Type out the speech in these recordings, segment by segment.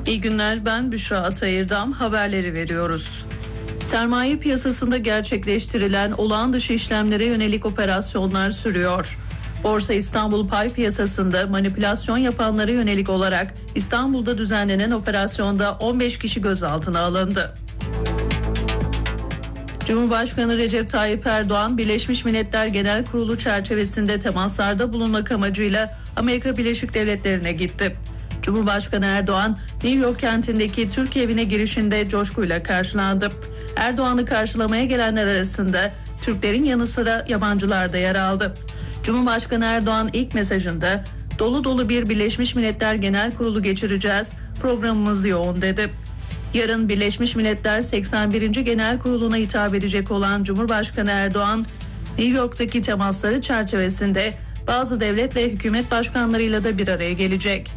İyi günler, ben Büşra Atayırdam. Haberleri veriyoruz. Sermaye piyasasında gerçekleştirilen olağan dışı işlemlere yönelik operasyonlar sürüyor. Borsa İstanbul pay piyasasında manipülasyon yapanlara yönelik olarak İstanbul'da düzenlenen operasyonda 15 kişi gözaltına alındı. Cumhurbaşkanı Recep Tayyip Erdoğan, Birleşmiş Milletler Genel Kurulu çerçevesinde temaslarda bulunmak amacıyla Amerika Birleşik Devletleri'ne gitti. Cumhurbaşkanı Erdoğan, New York kentindeki Türk evine girişinde coşkuyla karşılandı. Erdoğan'ı karşılamaya gelenler arasında Türklerin yanı sıra yabancılar da yer aldı. Cumhurbaşkanı Erdoğan ilk mesajında, "Dolu dolu bir Birleşmiş Milletler Genel Kurulu geçireceğiz, programımız yoğun" dedi. Yarın Birleşmiş Milletler 81. Genel Kurulu'na hitap edecek olan Cumhurbaşkanı Erdoğan, New York'taki temasları çerçevesinde bazı devlet ve hükümet başkanlarıyla da bir araya gelecek.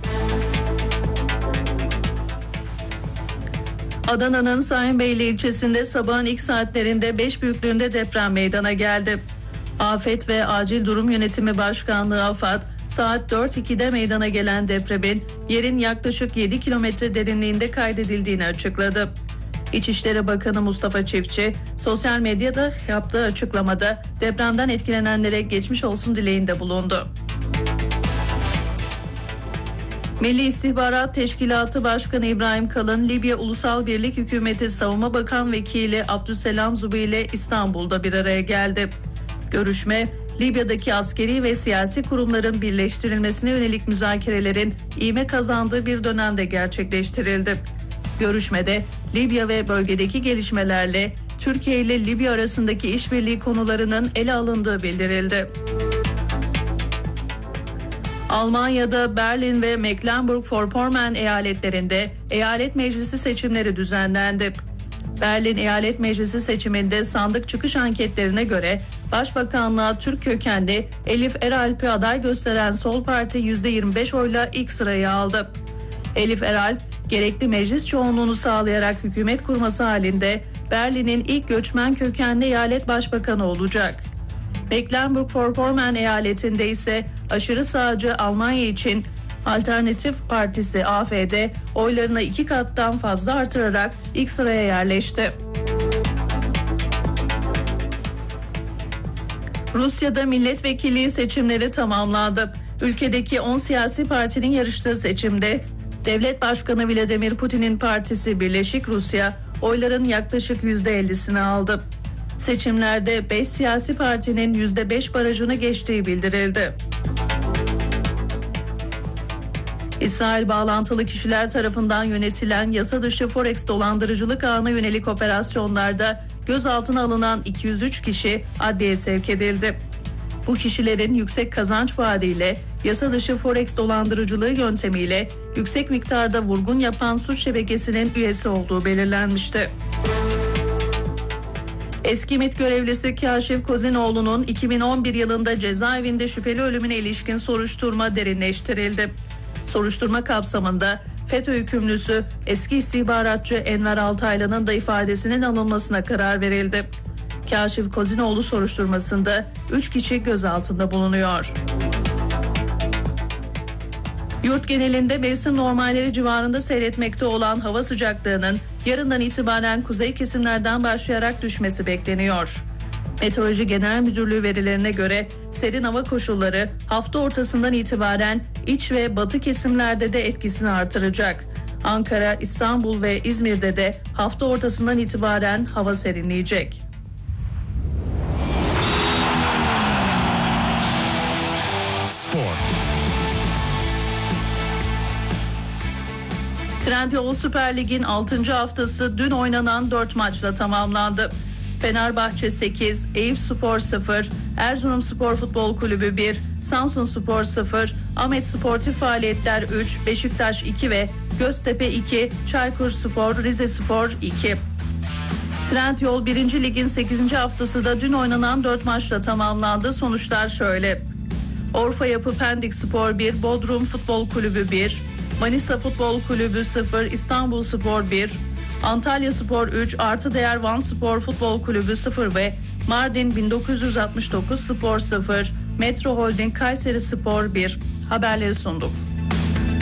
Adana'nın Sayınbeyli ilçesinde sabahın ilk saatlerinde 5 büyüklüğünde deprem meydana geldi. Afet ve Acil Durum Yönetimi Başkanlığı AFAD, saat 4.02'de meydana gelen depremin yerin yaklaşık 7 kilometre derinliğinde kaydedildiğini açıkladı. İçişleri Bakanı Mustafa Çiftçi, sosyal medyada yaptığı açıklamada depremden etkilenenlere geçmiş olsun dileğinde bulundu. Milli İstihbarat Teşkilatı Başkanı İbrahim Kalın, Libya Ulusal Birlik Hükümeti Savunma Bakan Vekili Abdüsselam Zubi ile İstanbul'da bir araya geldi. Görüşme, Libya'daki askeri ve siyasi kurumların birleştirilmesine yönelik müzakerelerin ivme kazandığı bir dönemde gerçekleştirildi. Görüşmede Libya ve bölgedeki gelişmelerle Türkiye ile Libya arasındaki işbirliği konularının ele alındığı bildirildi. Almanya'da Berlin ve Mecklenburg-Vorpommern eyaletlerinde eyalet meclisi seçimleri düzenlendi. Berlin Eyalet Meclisi seçiminde sandık çıkış anketlerine göre Başbakanlığa Türk kökenli Elif Eralp'i aday gösteren Sol Parti %25 oyla ilk sırayı aldı. Elif Eralp, gerekli meclis çoğunluğunu sağlayarak hükümet kurması halinde Berlin'in ilk göçmen kökenli eyalet başbakanı olacak. Mecklenburg-Vorpommern eyaletinde ise aşırı sağcı Almanya için Alternatif Partisi AfD oylarını 2 kattan fazla artırarak ilk sıraya yerleşti. Rusya'da milletvekilliği seçimleri tamamlandı. Ülkedeki 10 siyasi partinin yarıştığı seçimde Devlet Başkanı Vladimir Putin'in partisi Birleşik Rusya oyların yaklaşık %50'sini aldı. Seçimlerde 5 siyasi partinin %5 barajını geçtiği bildirildi. İsrail bağlantılı kişiler tarafından yönetilen yasa dışı Forex dolandırıcılık ağına yönelik operasyonlarda gözaltına alınan 203 kişi adliyeye sevk edildi. Bu kişilerin yüksek kazanç vaadiyle yasa dışı Forex dolandırıcılığı yöntemiyle yüksek miktarda vurgun yapan suç şebekesinin üyesi olduğu belirlenmişti. Eski MİT görevlisi Kaşif Kozinoğlu'nun 2011 yılında cezaevinde şüpheli ölümüne ilişkin soruşturma derinleştirildi. Soruşturma kapsamında FETÖ hükümlüsü eski istihbaratçı Enver Altaylı'nın da ifadesinin alınmasına karar verildi. Kaşif Kozinoğlu soruşturmasında 3 kişi gözaltında bulunuyor. Yurt genelinde mevsim normalleri civarında seyretmekte olan hava sıcaklığının yarından itibaren kuzey kesimlerden başlayarak düşmesi bekleniyor. Meteoroloji Genel Müdürlüğü verilerine göre serin hava koşulları hafta ortasından itibaren iç ve batı kesimlerde de etkisini artıracak. Ankara, İstanbul ve İzmir'de de hafta ortasından itibaren hava serinleyecek. Spor. Trendyol Süper Lig'in 6. haftası dün oynanan 4 maçla tamamlandı. Fenerbahçe 8, Eyüpspor 0, Erzurumspor Futbol Kulübü 1, Samsunspor 0, Ahmet Sportif Faaliyetler 3, Beşiktaş 2 ve Göztepe 2, Çaykurspor, Rizespor 2. Trendyol 1. Lig'in 8. haftası da dün oynanan 4 maçla tamamlandı. Sonuçlar şöyle: Orfa Yapı Pendik Spor 1, Bodrum Futbol Kulübü 1, Manisa Futbol Kulübü 0, İstanbulspor 1, Antalyaspor 3, Artıdeğer Vanspor Futbol Kulübü 0 ve Mardin 1969 Spor 0, Metro Holding Kayseri Spor 1. Haberleri sunduk.